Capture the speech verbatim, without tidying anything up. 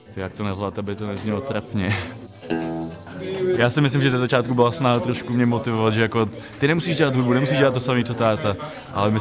Jak to nazvat, aby to neznělo trapně. Já si myslím, že ze začátku byla snaha trošku mě motivovat, že jako ty nemusíš dělat hudbu, nemusíš dělat to samé, co táta, ale